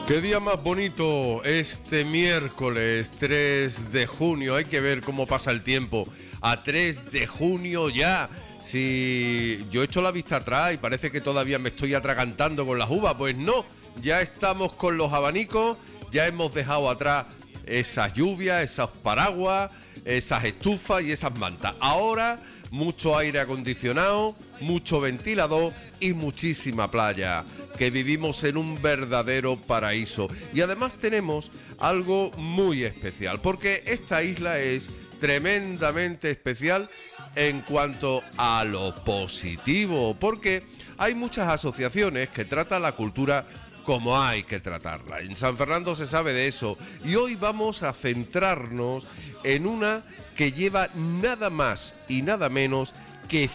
Qué día más bonito este miércoles 3 de junio. Hay que ver cómo pasa el tiempo. A 3 de junio ya. Si yo echo la vista atrás y parece que todavía me estoy atragantando con las uvas, pues no. Ya estamos con los abanicos, ya hemos dejado atrás esas lluvias, esos paraguas, esas estufas y esas mantas. Ahora mucho aire acondicionado, mucho ventilador y muchísima playa, que vivimos en un verdadero paraíso. Y además tenemos algo muy especial, porque esta isla es tremendamente especial en cuanto a lo positivo, porque hay muchas asociaciones que tratan la cultura como hay que tratarla. En San Fernando se sabe de eso, y hoy vamos a centrarnos en una que lleva nada más y nada menos que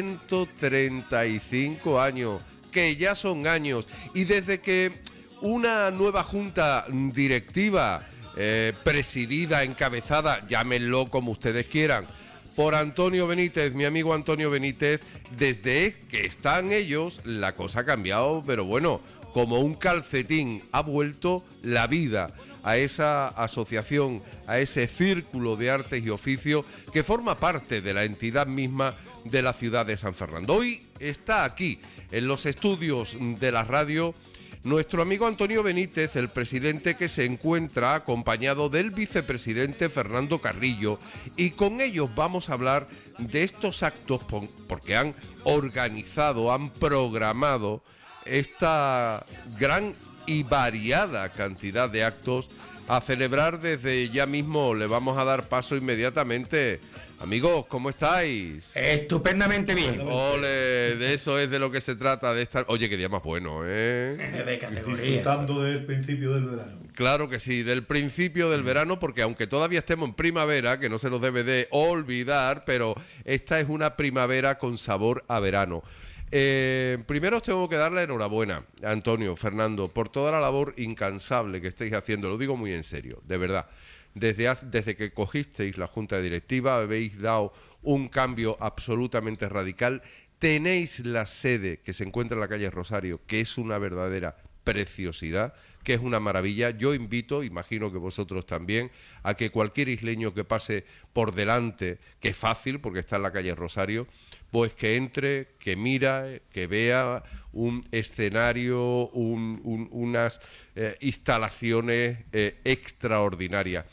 135 años, que ya son años, y desde que una nueva junta directiva, presidida, encabezada, llámenlo como ustedes quieran, por Antonio Benítez, mi amigo Antonio Benítez, desde que están ellos, la cosa ha cambiado, pero bueno, como un calcetín, ha vuelto la vida a esa asociación, a ese círculo de artes y oficios que forma parte de la entidad misma de la ciudad de San Fernando. Hoy está aquí, en los estudios de la radio, nuestro amigo Antonio Benítez, el presidente, que se encuentra acompañado del vicepresidente Fernando Carrillo, y con ellos vamos a hablar de estos actos porque han organizado, han programado esta gran y variada cantidad de actos a celebrar. Desde ya mismo le vamos a dar paso inmediatamente. Amigos, ¿cómo estáis? Estupendamente bien. Ole, de eso es de lo que se trata, de estar... Oye, qué día más bueno, ¿eh? De categoría. Disfrutando del principio del verano. Claro que sí, del principio del verano, porque aunque todavía estemos en primavera, que no se nos debe de olvidar, pero esta es una primavera con sabor a verano. Primero os tengo que dar la enhorabuena a Antonio, Fernando, por toda la labor incansable que estáis haciendo. Lo digo muy en serio, de verdad. Desde que cogisteis la junta directiva habéis dado un cambio absolutamente radical. Tenéis la sede que se encuentra en la calle Rosario, que es una verdadera preciosidad, que es una maravilla. Yo invito, imagino que vosotros también, a que cualquier isleño que pase por delante, que es fácil porque está en la calle Rosario, pues que entre, que mira, que vea un escenario, unas instalaciones extraordinarias.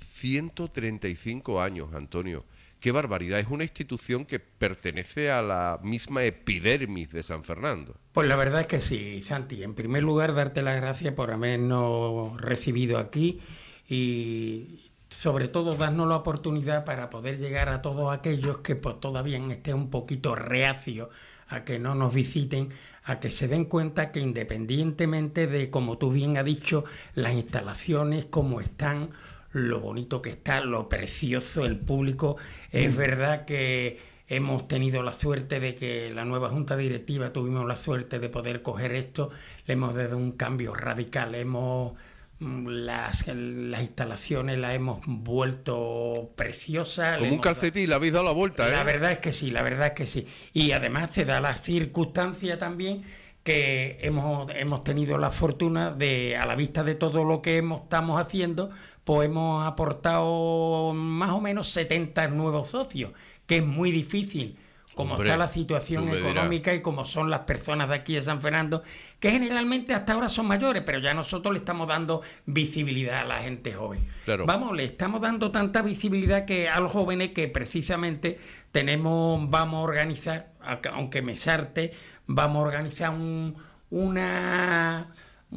135 años, Antonio. ¡Qué barbaridad! Es una institución que pertenece a la misma epidermis de San Fernando. Pues la verdad es que sí, Santi. En primer lugar, darte las gracias por habernos recibido aquí y sobre todo darnos la oportunidad para poder llegar a todos aquellos que pues, todavía estén un poquito reacios a que no nos visiten, a que se den cuenta que independientemente de, como tú bien has dicho, las instalaciones, cómo están, lo bonito que está, lo precioso, el público, es verdad que hemos tenido la suerte de que la nueva junta directiva tuvimos la suerte de poder coger esto, le hemos dado un cambio radical, las instalaciones las hemos vuelto preciosas. Como un calcetín, le habéis dado la vuelta, ¿eh? La verdad es que sí, la verdad es que sí. Y además te da la circunstancia también que hemos tenido la fortuna de, a la vista de todo lo que estamos haciendo, pues hemos aportado más o menos 70 nuevos socios, que es muy difícil. Como está la situación económica y como son las personas de aquí de San Fernando, que generalmente hasta ahora son mayores, pero ya nosotros le estamos dando visibilidad a la gente joven. Claro. Vamos, le estamos dando tanta visibilidad que a los jóvenes que precisamente vamos a organizar, aunque me sarte, vamos a organizar una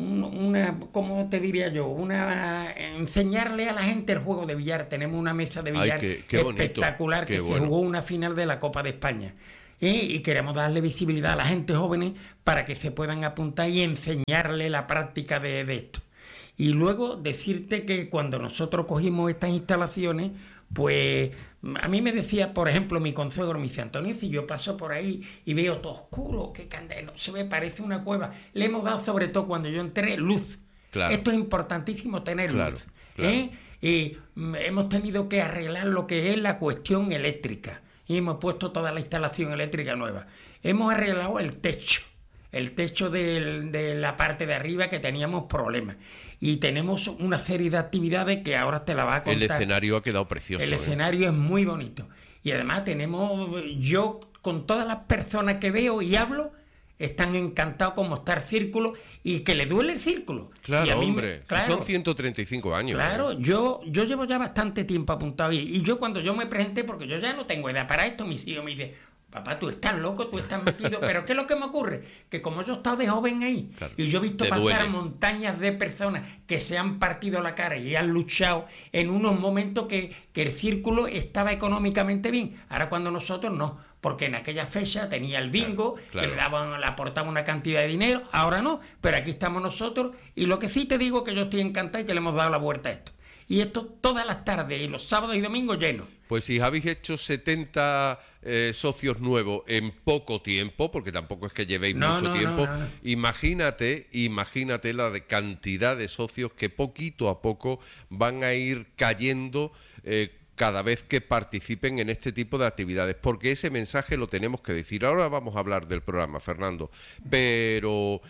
¿cómo te diría yo? Enseñarle a la gente el juego de billar. Tenemos una mesa de billar qué espectacular bonito, que se jugó una final de la Copa de España. Y queremos darle visibilidad a la gente joven para que se puedan apuntar y enseñarle la práctica de esto. Y luego decirte que cuando nosotros cogimos estas instalaciones, pues a mí me decía, por ejemplo, mi consuegro, me dice, Antonio, si yo paso por ahí y veo todo oscuro, que no se ve, parece una cueva. Le hemos dado, sobre todo cuando yo entré, luz. Claro. Esto es importantísimo, tener luz. Claro. Y hemos tenido que arreglar lo que es la cuestión eléctrica. Y hemos puesto toda la instalación eléctrica nueva. Hemos arreglado el techo. el techo de la parte de arriba, que teníamos problemas. Y tenemos una serie de actividades que ahora te la va a contar. El escenario ha quedado precioso. El escenario es muy bonito. Y además yo con todas las personas que veo y hablo, están encantados como está el círculo y que le duele el círculo. Claro, y a mí hombre, claro, si son 135 años. Claro, yo llevo ya bastante tiempo apuntado y yo cuando yo me presenté, porque yo ya no tengo edad para esto, mis hijos me dicen: papá, tú estás loco, tú estás metido. Pero ¿qué es lo que me ocurre? Que como yo he estado de joven ahí, claro, y yo he visto pasar duele. A montañas de personas que se han partido la cara y han luchado en unos momentos que el círculo estaba económicamente bien. Ahora cuando nosotros no, porque en aquella fecha tenía el bingo, claro, que le aportaba una cantidad de dinero, ahora no, pero aquí estamos nosotros. Y lo que sí te digo, que yo estoy encantado y que le hemos dado la vuelta a esto. Y esto todas las tardes, y los sábados y domingos llenos. Pues si habéis hecho 70 socios nuevos en poco tiempo, porque tampoco es que llevéis mucho tiempo, no. Imagínate la de cantidad de socios que poquito a poco van a ir cayendo cada vez que participen en este tipo de actividades, porque ese mensaje lo tenemos que decir. Ahora vamos a hablar del programa, Fernando, pero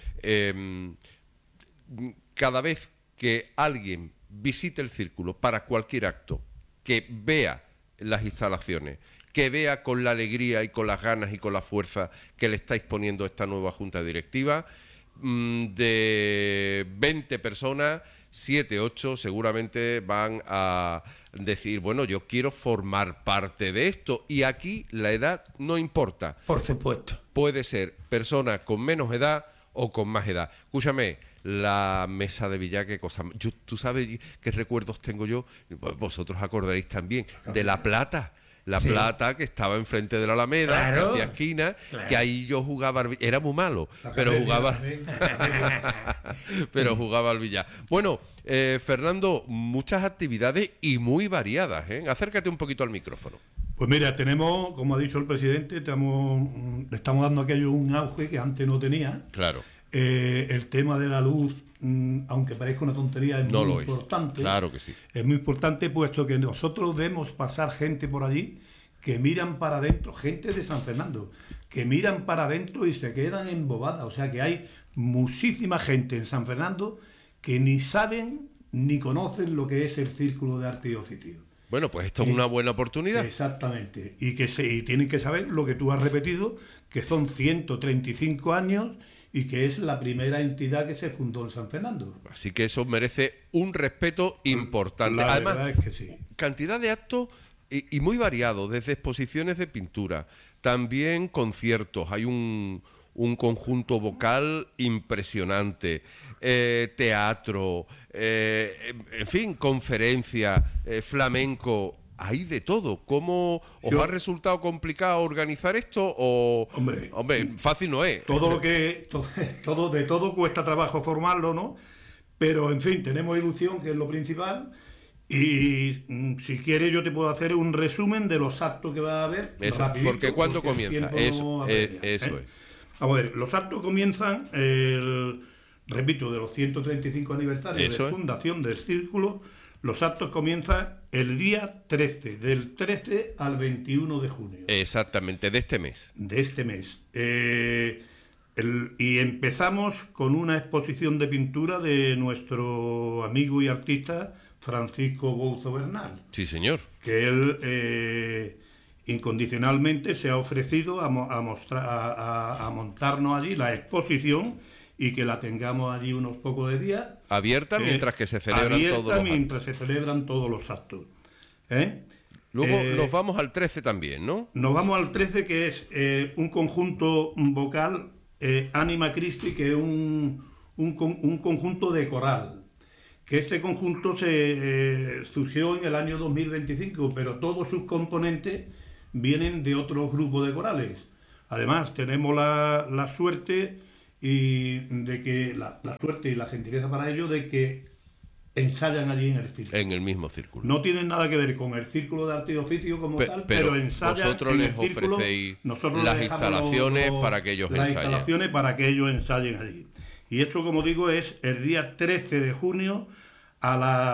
cada vez que alguien visite el círculo para cualquier acto, que vea las instalaciones, que vea con la alegría y con las ganas y con la fuerza que le estáis poniendo a esta nueva junta directiva, de 20 personas, 7, 8 seguramente van a decir: bueno, yo quiero formar parte de esto. Y aquí la edad no importa. Por supuesto. Puede ser persona con menos edad o con más edad. Escúchame, la mesa de billar, qué cosa. Tú sabes qué recuerdos tengo yo, vosotros acordaréis también, de La Plata. La sí. Plata, que estaba enfrente de la Alameda, claro, hacia esquina, claro, que ahí yo jugaba al billar. Era muy malo, pero jugaba pero jugaba al billar. Bueno, Fernando, muchas actividades y muy variadas, ¿eh? Acércate un poquito al micrófono. Pues mira, tenemos, como ha dicho el presidente, le estamos dando aquello un auge que antes no tenía. Claro. El tema de la luz, aunque parezca una tontería, es muy importante. Claro que sí. Es muy importante, puesto que nosotros vemos pasar gente por allí que miran para adentro, gente de San Fernando, que miran para adentro y se quedan embobadas. O sea que hay muchísima gente en San Fernando que ni saben ni conocen lo que es el Círculo de Arte y Oficio. Bueno, pues esto es una buena oportunidad. Exactamente. Y tienen que saber lo que tú has repetido, que son 135 años y que es la primera entidad que se fundó en San Fernando. Así que eso merece un respeto importante. La Además, verdad es que sí. Cantidad de actos y muy variados, desde exposiciones de pintura, también conciertos. Hay un conjunto vocal impresionante, teatro, en fin, conferencias, flamenco. Hay de todo. ¿Cómo os ha resultado complicado organizar esto? Hombre, fácil no es. De todo cuesta trabajo formarlo, ¿no? Pero, en fin, tenemos ilusión, que es lo principal. Y si quieres yo te puedo hacer un resumen de los actos que va a haber. Eso, porque ¿cuándo comienza? Eso es. Vamos a ver, los actos comienzan, repito, de los 135 aniversarios de fundación del Círculo. Los actos comienzan el día 13, del 13 al 21 de junio. Exactamente, de este mes. De este mes. Y empezamos con una exposición de pintura de nuestro amigo y artista Francisco Bouzo Bernal. Sí, señor. Que él incondicionalmente se ha ofrecido a montarnos allí la exposición y que la tengamos allí unos pocos de días. Abierta mientras que se celebran todos los actos. Mientras se celebran todos los actos. Luego nos vamos al 13 también, ¿no? Nos vamos al 13, que es un conjunto vocal, Anima Christi, que es un conjunto de coral. Que este conjunto surgió en el año 2025, pero todos sus componentes vienen de otros grupos de corales. Además, tenemos la suerte y de que la suerte y la gentileza para ello de que ensayan allí en el círculo. En el mismo círculo. No tienen nada que ver con el Círculo de Arte y Oficio como tal, pero ensayan. Vosotros en les el círculo, ofrecéis las instalaciones para que ellos ensayen. Las instalaciones para que ellos ensayen allí. Y eso, como digo, es el día 13 de junio a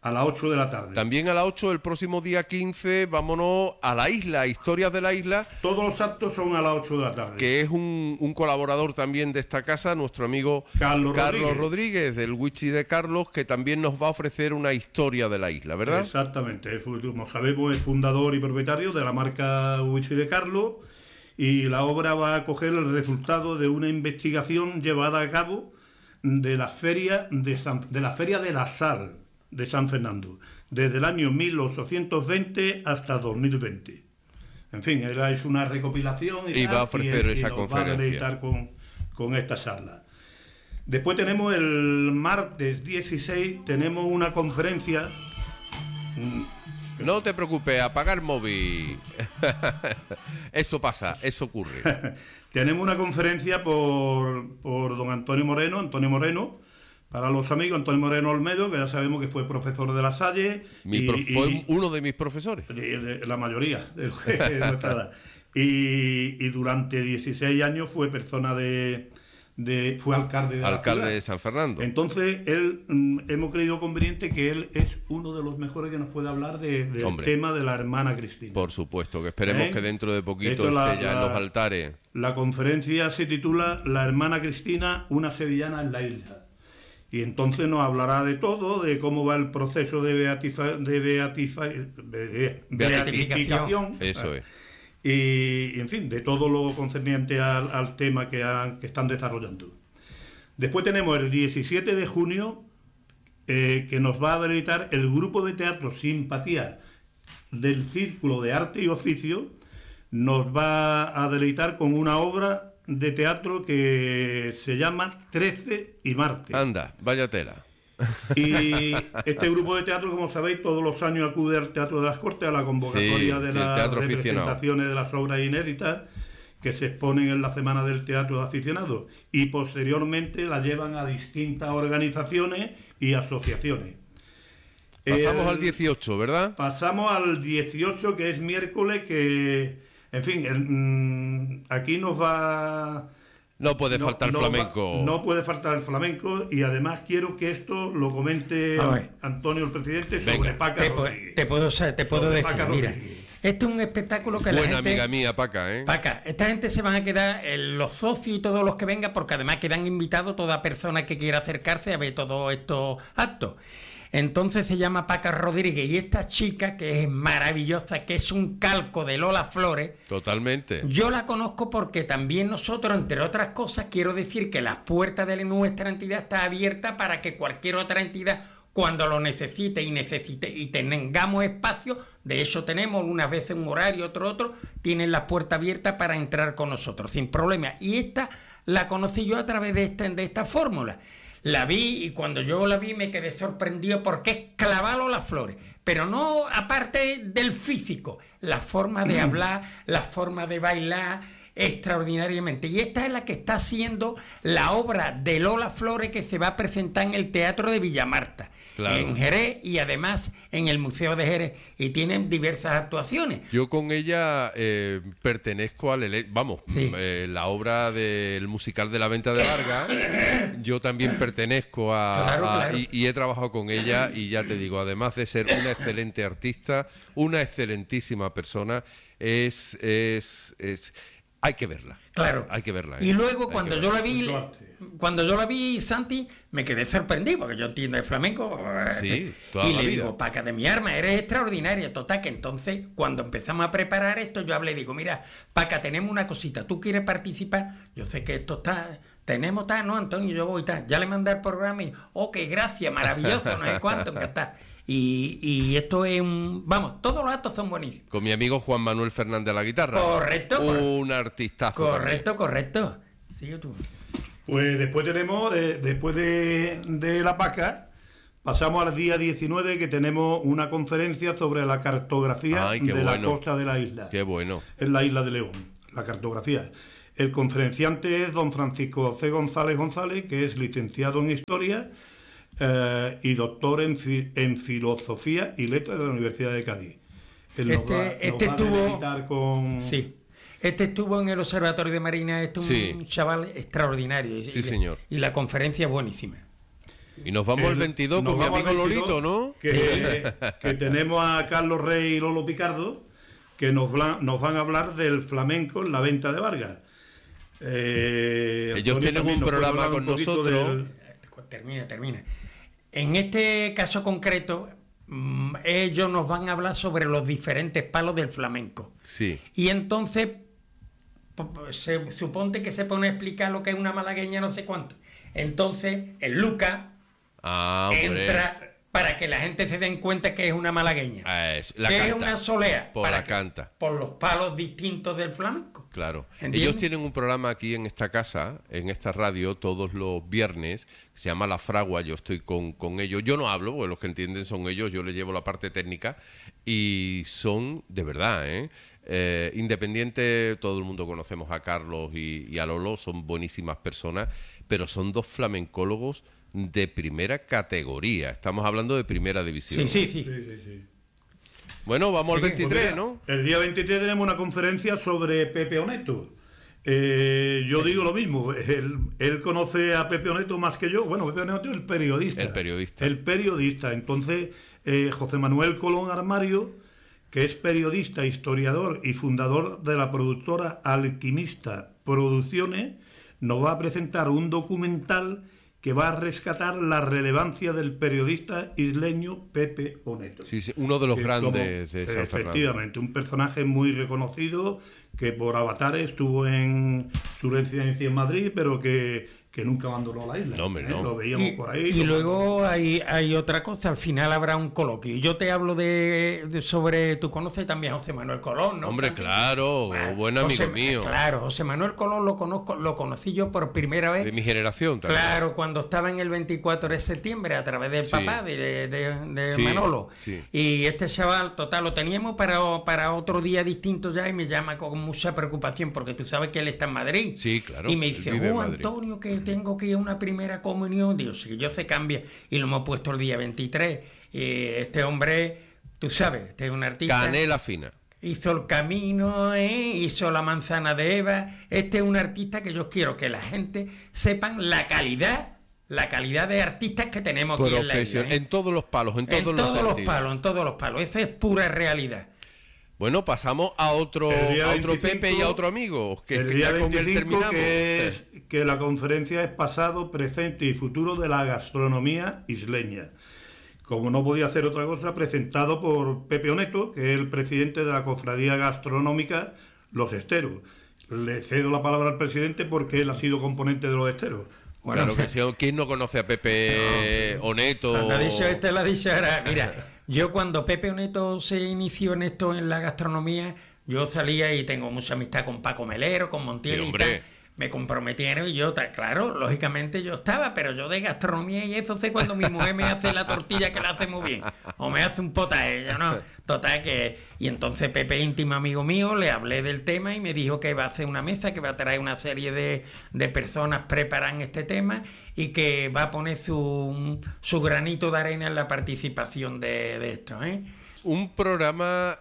a las 8 de la tarde. También a las 8 el próximo día 15, vámonos a la isla, Historias de la Isla. Todos los actos son a las 8 de la tarde. Que es un colaborador también de esta casa, nuestro amigo Carlos Rodríguez, del Wichi de Carlos, que también nos va a ofrecer una historia de la isla, ¿verdad? Exactamente. Como sabemos, es fundador y propietario de la marca Wichi de Carlos, y la obra va a coger el resultado de una investigación llevada a cabo de la feria de la sal de San Fernando, desde el año 1820 hasta 2020. En fin, es una recopilación y va a ofrecer esa conferencia. Va a deleitar con esta charla. Después tenemos el martes 16, tenemos una conferencia. No te preocupes, apagar móvil. Eso pasa, eso ocurre. Tenemos una conferencia por don Antonio Moreno, para los amigos, Antonio Moreno Olmedo, que ya sabemos que fue profesor de La Salle. Fue uno de mis profesores. La mayoría de nuestra edad. Y durante 16 años fue persona fue alcalde de la ciudad. De San Fernando. Entonces, hemos creído conveniente que él es uno de los mejores que nos puede hablar del tema de la hermana Cristina. Por supuesto, que esperemos que dentro de poquito esté ya en los altares. La conferencia se titula La hermana Cristina, una sevillana en la isla. Y entonces nos hablará de todo, de cómo va el proceso de beatificación. Eso es. Y, en fin, de todo lo concerniente al tema que están desarrollando. Después tenemos el 17 de junio, que nos va a deleitar el grupo de teatro Simpatía del Círculo de Arte y Oficio. Nos va a deleitar con una obra de teatro que se llama 13 y Marte. Anda, vaya tela. Y este grupo de teatro, como sabéis, todos los años acude al Teatro de las Cortes a la convocatoria de las representaciones de las obras inéditas que se exponen en la Semana del Teatro de Aficionados, y posteriormente la llevan a distintas organizaciones y asociaciones. Pasamos al 18, ¿verdad? Pasamos al 18, que es miércoles, que, en fin, aquí nos va... No puede faltar el flamenco. No puede faltar el flamenco, y además quiero que esto lo comente Antonio, el presidente, sobre Paca Rodríguez. Te puedo decir, mira, este es un espectáculo que buena la gente... amiga mía, Paca, ¿eh? Paca, esta gente se van a quedar, los socios y todos los que vengan, porque además quedan invitados toda persona que quiera acercarse a ver todos estos actos. Entonces se llama Paca Rodríguez, y esta chica, que es maravillosa, que es un calco de Lola Flores. Totalmente. Yo la conozco porque también nosotros, entre otras cosas, quiero decir que las puertas de nuestra entidad están abiertas para que cualquier otra entidad, cuando lo necesite y tengamos espacio, de hecho tenemos unas veces un horario, otro, tienen las puertas abiertas para entrar con nosotros, sin problema. Y esta la conocí yo a través de esta fórmula. La vi, y cuando yo la vi me quedé sorprendido porque es clavado las flores, pero no aparte del físico, la forma de hablar, la forma de bailar, extraordinariamente. Y esta es la que está haciendo la obra de Lola Flores, que se va a presentar en el Teatro de Villamarta, claro, en Jerez, y además en el Museo de Jerez, y tienen diversas actuaciones. Yo con ella pertenezco al la obra del musical de La Venta de Vargas. Yo también pertenezco claro. Y he trabajado con ella, y ya te digo, además de ser una excelente artista, una excelentísima persona, hay que verla. Claro. Hay que verla. Y luego cuando yo la vi, Santi, me quedé sorprendido, porque yo entiendo el flamenco. Sí, y le digo, Paca de mi arma, eres extraordinaria. Total, que entonces, cuando empezamos a preparar esto, yo hablé y digo, mira, Paca, tenemos una cosita, ¿tú quieres participar? Yo sé que esto está... Tenemos tal, no, Antonio, yo voy tal. Ya le mandé el programa y, ok, gracias, maravilloso, no sé cuánto, encantado. Y esto es todos los actos son buenísimos. Con mi amigo Juan Manuel Fernández a la guitarra. Correcto. Un artistazo. Correcto. Sigue tú. Pues después tenemos, después de la Paca, pasamos al día 19, que tenemos una conferencia sobre la cartografía la costa de la isla. Qué bueno. En la isla de León, la cartografía. El conferenciante es don Francisco C. González, que es licenciado en Historia y doctor en Filosofía y Letras de la Universidad de Cádiz. Este estuvo en el Observatorio de Marina, un chaval extraordinario. Sí, señor. Y la conferencia es buenísima. Y nos vamos el 22 con mi amigo Lolito, ¿no? Que tenemos a Carlos Rey y Lolo Picardo, que nos van a hablar del flamenco en la venta de Vargas. Ellos tienen un programa con nosotros. Termina. En este caso concreto, ellos nos van a hablar sobre los diferentes palos del flamenco. Sí. Y entonces se supone que se pone a explicar lo que es una malagueña, no sé cuánto. Entonces, el Lucas entra para que la gente se den cuenta que es una malagueña. Que es una solea. Por los palos distintos del flamenco. Claro. ¿Entiendes? Ellos tienen un programa aquí en esta casa, en esta radio, todos los viernes, que se llama La Fragua. Yo estoy con ellos. Yo no hablo, porque los que entienden son ellos. Yo les llevo la parte técnica. Y son, de verdad, independiente, todo el mundo conocemos a Carlos y a Lolo, son buenísimas personas, pero son dos flamencólogos de primera categoría. Estamos hablando de primera división. Sí. Bueno, vamos al 23, ¿no? El día 23 tenemos una conferencia sobre Pepe Oneto. Yo digo lo mismo, él conoce a Pepe Oneto más que yo. Bueno, Pepe Oneto es el periodista. Entonces, José Manuel Colón Armario, que es periodista, historiador y fundador de la productora Alquimista Producciones, nos va a presentar un documental que va a rescatar la relevancia del periodista isleño Pepe Oneto. Sí, uno de los grandes de San Fernando. Efectivamente, un personaje muy reconocido que por Avatar estuvo en su residencia en Madrid, pero que nunca abandonó la isla. No, no. Lo veíamos por ahí. Y luego hay otra cosa, al final habrá un coloquio. Yo te hablo sobre, tú conoces también a José Manuel Colón, ¿no? Hombre, claro, buen amigo mío. Claro, José Manuel Colón lo conocí yo por primera vez. De mi generación también. Claro, cuando estaba en el 24 de septiembre, a través del papá de Manolo. Sí. Y este chaval, total, lo teníamos para otro día distinto ya, y me llama con mucha preocupación, porque tú sabes que él está en Madrid. Sí, claro. Y me dice, Antonio, que tengo que ir a una primera comunión. Digo, si yo se cambia, y lo hemos puesto el día 23. Este hombre, tú sabes, este es un artista. Canela fina. Hizo El Camino, hizo La Manzana de Eva. Este es un artista que yo quiero que la gente sepan la calidad de artistas que tenemos aquí en la isla. En todos los palos, en todos los palos. Esa es pura realidad. Bueno, pasamos a otro Pepe y a otro amigo. El día 25, que la conferencia es pasado, presente y futuro de la gastronomía isleña. Como no podía hacer otra cosa, presentado por Pepe Oneto, que es el presidente de la Cofradía Gastronómica Los Esteros. Le cedo la palabra al presidente porque él ha sido componente de Los Esteros. Bueno, claro que sí. ¿Quién no conoce a Pepe Oneto? Lo ha dicho ahora. Mira, yo cuando Pepe Oneto se inició en esto, en la gastronomía, yo salía y tengo mucha amistad con Paco Melero, con Montiel y tal. Me comprometieron y yo, claro, lógicamente yo estaba, pero yo de gastronomía y eso sé cuando mi mujer me hace la tortilla, que la hace muy bien, o me hace un potaje, yo no. Total que... Y entonces Pepe, íntimo amigo mío, le hablé del tema y me dijo que va a hacer una mesa, que va a traer una serie de personas preparan este tema y que va a poner su granito de arena en la participación de esto, Un programa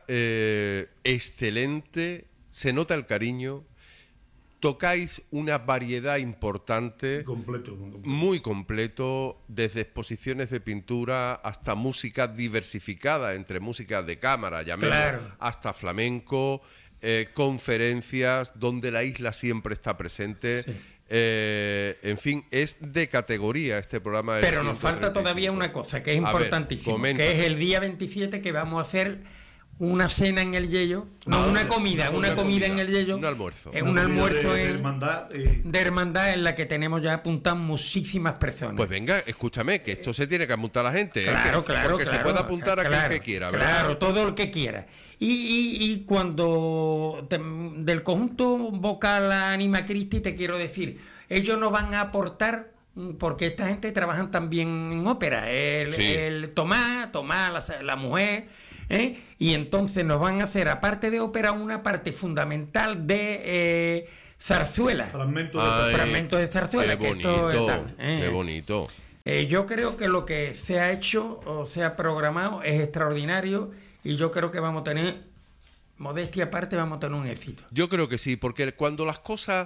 excelente, se nota el cariño. Tocáis una variedad importante, muy completo, desde exposiciones de pintura hasta música diversificada, entre música de cámara, hasta flamenco, conferencias, donde la isla siempre está presente. Sí. En fin, es de categoría este programa. Pero nos falta todavía una cosa que es importantísima, que es el día 27, que vamos a hacer una cena en el Yello, una comida en el Yello, un almuerzo, un almuerzo de hermandad en la que tenemos ya apuntadas muchísimas personas. Pues venga, escúchame, que esto se tiene que apuntar la gente, claro, porque se puede apuntar a aquel que quiera, ¿verdad? Claro, todo el que quiera. Y cuando del conjunto vocal Anima Christi, te quiero decir, ellos nos van a aportar, porque esta gente trabajan también en ópera, el Tomás, la mujer. Y entonces nos van a hacer, aparte de ópera, una parte fundamental de zarzuela. Fragmentos de zarzuela. Qué bonito. Yo creo que lo que se ha hecho o se ha programado es extraordinario, y yo creo que vamos a tener, modestia aparte, vamos a tener un éxito. Yo creo que sí, porque cuando las cosas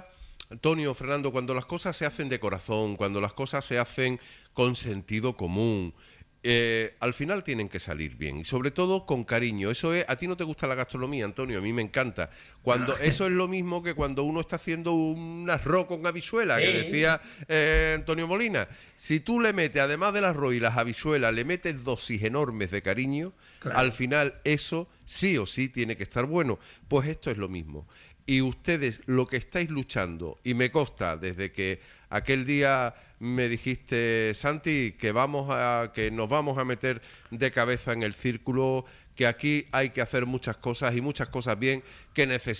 Antonio, Fernando, cuando las cosas se hacen de corazón, cuando las cosas se hacen con sentido común, al final tienen que salir bien y sobre todo con cariño. Eso es, a ti no te gusta la gastronomía, Antonio, a mí me encanta. Cuando eso es lo mismo que cuando uno está haciendo un arroz con habichuela, que decía Antonio Molina. Si tú le metes, además del arroz y las habichuelas, le metes dosis enormes de cariño, claro, al final eso sí o sí tiene que estar bueno. Pues esto es lo mismo. Y ustedes lo que estáis luchando, y me consta desde que aquel día me dijiste, Santi, que nos vamos a meter de cabeza en el círculo, que aquí hay que hacer muchas cosas y muchas cosas bien, que necesitamos